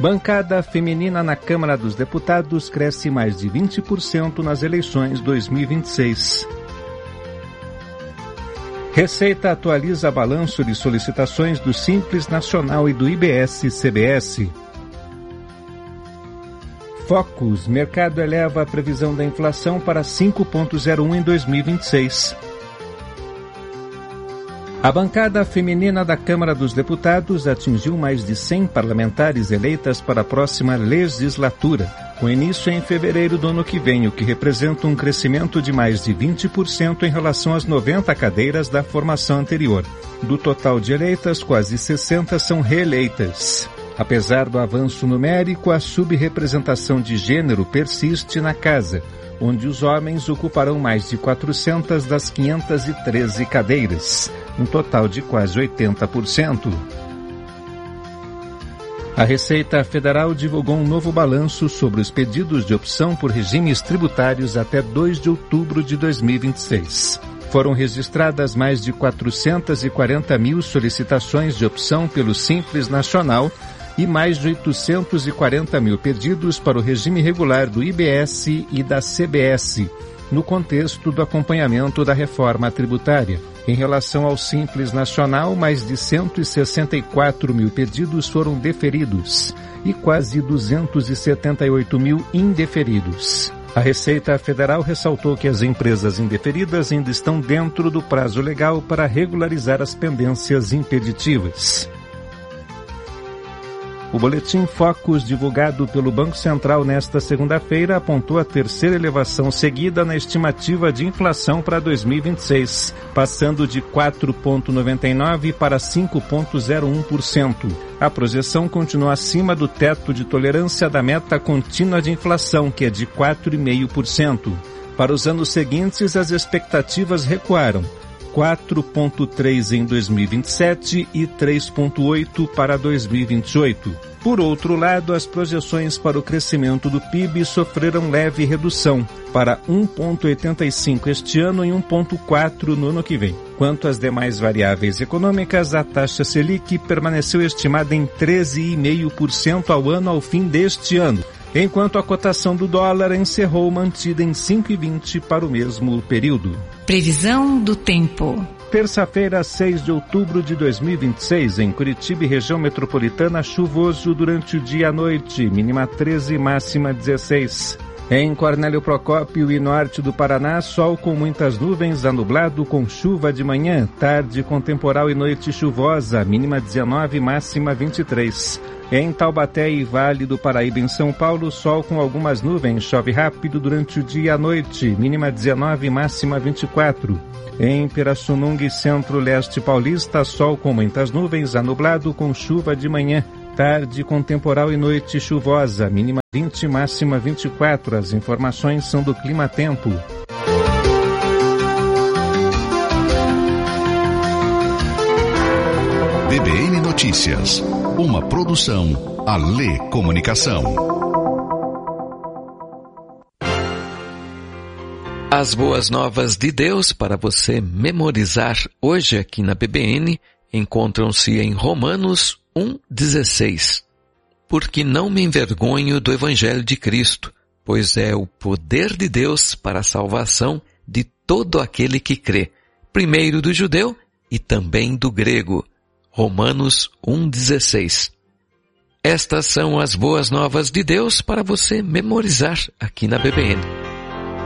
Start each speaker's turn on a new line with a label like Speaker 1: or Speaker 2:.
Speaker 1: Bancada feminina na Câmara dos Deputados cresce mais de 20% nas eleições 2026. Receita atualiza balanço de solicitações do Simples Nacional e do IBS-CBS. Focus, mercado eleva a previsão da inflação para 5,01 em 2026. A bancada feminina da Câmara dos Deputados atingiu mais de 100 parlamentares eleitas para a próxima legislatura, com início em fevereiro do ano que vem, o que representa um crescimento de mais de 20% em relação às 90 cadeiras da formação anterior. Do total de eleitas, quase 60 são reeleitas. Apesar do avanço numérico, a subrepresentação de gênero persiste na casa, onde os homens ocuparão mais de 400 das 513 cadeiras, um total de quase 80%. A Receita Federal divulgou um novo balanço sobre os pedidos de opção por regimes tributários até 2 de outubro de 2026. Foram registradas mais de 440 mil solicitações de opção pelo Simples Nacional e mais de 840 mil pedidos para o regime regular do IBS e da CBS, no contexto do acompanhamento da reforma tributária. Em relação ao Simples Nacional, mais de 164 mil pedidos foram deferidos e quase 278 mil indeferidos. A Receita Federal ressaltou que as empresas indeferidas ainda estão dentro do prazo legal para regularizar as pendências impeditivas. O boletim Focus, divulgado pelo Banco Central nesta segunda-feira, apontou a terceira elevação seguida na estimativa de inflação para 2026, passando de 4,99% para 5,01%. A projeção continua acima do teto de tolerância da meta contínua de inflação, que é de 4,5%. Para os anos seguintes, as expectativas recuaram. 4,3% em 2027 e 3,8% para 2028. Por outro lado, as projeções para o crescimento do PIB sofreram leve redução, para 1,85% este ano e 1,4% no ano que vem. Quanto às demais variáveis econômicas, a taxa Selic permaneceu estimada em 13,5% ao ano ao fim deste ano, enquanto a cotação do dólar encerrou mantida em 5,20 para o mesmo período.
Speaker 2: Previsão do tempo.
Speaker 1: Terça-feira, 6 de outubro de 2026, em Curitiba e região metropolitana, chuvoso durante o dia à noite, mínima 13, máxima 16. Em Cornélio Procópio e norte do Paraná, sol com muitas nuvens, a nublado com chuva de manhã, tarde com temporal e noite chuvosa, mínima 19, máxima 23. Em Taubaté e Vale do Paraíba, em São Paulo, sol com algumas nuvens, chove rápido durante o dia à noite, mínima 19, máxima 24. Em Pirassununga e Centro-Leste Paulista, sol com muitas nuvens, anublado com chuva de manhã, tarde com temporal e noite chuvosa, mínima 20, máxima 24. As informações são do Clima Tempo.
Speaker 3: BBN Notícias, uma produção Alê Comunicação.
Speaker 4: As boas novas de Deus para você memorizar hoje aqui na BBN encontram-se em Romanos 1,16. Porque não me envergonho do Evangelho de Cristo, pois é o poder de Deus para a salvação de todo aquele que crê, primeiro do judeu e também do grego. Romanos 1,16. Estas são as boas novas de Deus para você memorizar aqui na BBN.